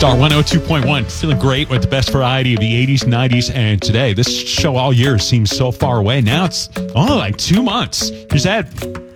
Star 102.1. Feeling great with the best variety of the 80s, 90s, and today. This show all year seems so far away. Now it's only like 2 months. Here's Ed.